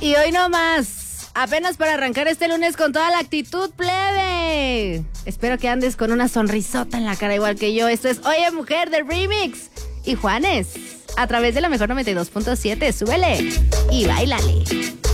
Y hoy no más, apenas para arrancar este lunes con toda la actitud, plebe. Espero que andes con una sonrisota en la cara igual que yo. Esto es Oye Mujer de Remix y Juanes, a través de la mejor 92.7. Súbele y bailale.